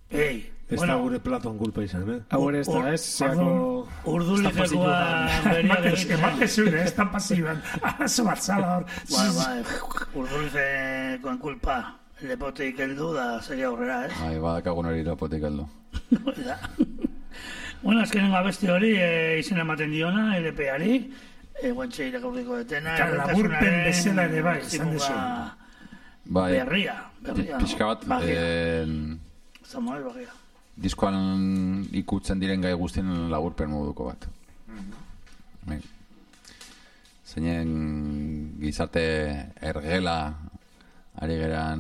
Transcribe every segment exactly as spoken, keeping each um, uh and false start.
Ei, ez da gure Platon kulpa izan, eh? Hau ere ez da, ez? Zeako... Urdulitekoa beria egitea. Ematezun, ez da pasiban. Arazo bat zala hor. Bai, bai, urdulitekoen kulpa. Lepotik heldu da seria aurrera, ez? Bai, badakagun hori lepotik heldu. Bueno, azkenengo abesti hori izen ematen diona, L P-ari, guantxe irakurriko detena. Laburpen bezala ere bai, izan desu. Berria, berria. Pixka bat, Samuel Barria. Diskoan ikutzen diren gai guztien laburpen moduko bat. Zeinen gizarte ergela ari geran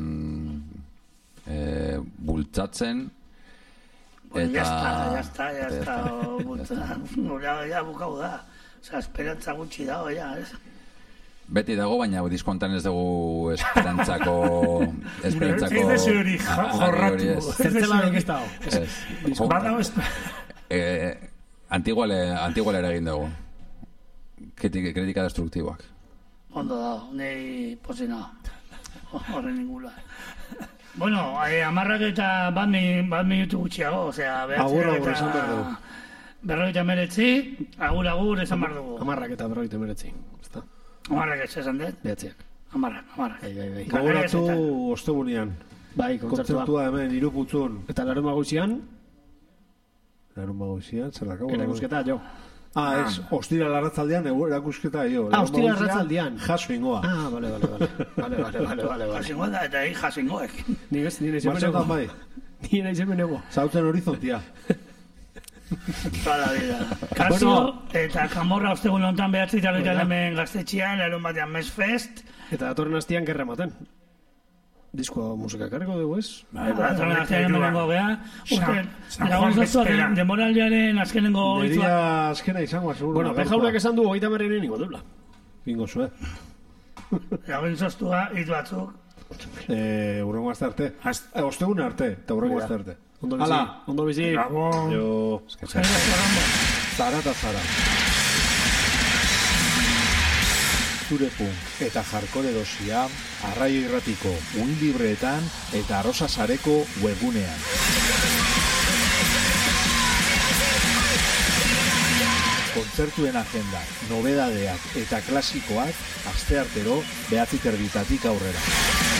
bultzatzen. Bueno, ya está, ya está, ya está. Bultzatzen, ya bukau da. Osa, esperantza gutxi dago, ya, ez? Beti dago, baina diskontan ez dugu esperantzako... Esperantzako... Ez desu hori jorratu. Zertzelarik ez dago. Badago ez... Antiguale eragin dugu. Kritika destruktiboak. Ondo dago, nahi pozina. Horren ningula. Bueno, amarrak eta bat minutu gutxiago, osea... Agur, agur, esan behar dugu. Berroita meretzi, agur, agur, esan behar dugu. Amarrak eta berroita meretzi. Amarrak ez esan dut? Behatziak. Amarrak, amarrak. Gogoratu ostegunean. Bai, kontzertua. Kontzertua hemen, iruputzun. Eta larun maguzian? Larun maguzian, zer dakago? Erakusketa, jo. Ah, ez, ostira larratzaldean, erakusketa, jo. Ah, ostira larratzaldean. Jaso ingoa. Ah, bale, bale, bale. Bale, bale, bale, bale. Jaso ingoa da, eta hi jaso ingoek. Ni ez, nire izemen ego. Bai. Nire izemen ego. Zauten horizontia. Toda la vida. Kaso, eta Kamorra ostegun lontan behatzi taloitan hemen gaztetxean, larun batean Mesfest. Eta datorren hastian gerra maten. Diskoa musika karriko dugu, ez? Bai, datorren hastian hemenengo geha. Lagun zaztua, demoraldiaren azkenengo... Deria azkena izangoa, seguro. Bueno, pejaunak esan du, oita marreinen ingo dula. Ingo zue. Lagun zaztua, hit batzuk. Urrengo azte arte. Ostegun arte, eta urrengo azte arte. Ondo bizi, ondo bizi. Bravo. Jo, zara eta zara. Zure punk eta jarkore dosia, Arraio Irratiko unilibreetan eta Arrosa Sareko webgunean. Kontzertuen agenda, nobedadeak eta klasikoak asteartero behatzi terditatik aurrera.